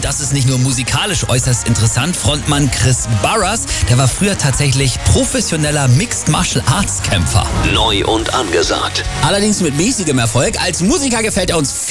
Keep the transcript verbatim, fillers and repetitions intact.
das ist nicht nur musikalisch äußerst interessant. Frontmann Chris Barras, der war früher tatsächlich professioneller Mixed Martial Arts Kämpfer. Neu und angesagt. Allerdings mit mäßigem Erfolg. Als Musiker gefällt er uns viel